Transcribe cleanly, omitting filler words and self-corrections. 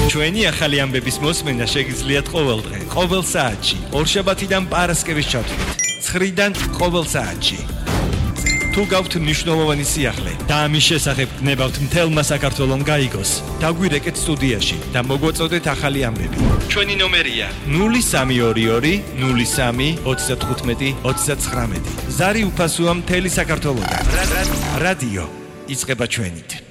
ჩვენი ახალი ამბების მოსმენა შეგიძლიათ ყოველდღე, ყოველ საათში, ორშაბათიდან პარასკევის ჩათვლით, 9-დან ყოველ საათში. თუ გაქვთ მნიშვნელოვანი სიახლე და ამის შესახებ გნებავთ მთელმა საქართველომ გაიგოს, დაგვირეკეთ სტუდიაში და მოგვაწოდეთ ახალი ამბები. ჩვენი ნომერია 0322 03 35 39. ზარი უფასოა მთელი საქართველოდან. რადიო იწყება ჩვენით.